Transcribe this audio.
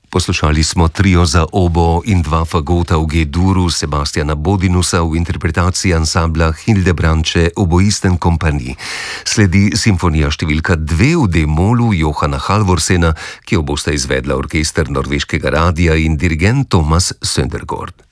Poslušali smo trio za obo in dva fagota v G-duru Sebastiana Bodinusa v interpretaciji ansambla Hildebrandsche Oboisten Kompanie. Sledi simfonija številka 2 v D-molu Johana Halvorsena, ki jo bosta izvedla orkester Norveškega radia in dirigent Thomas Søndergaard.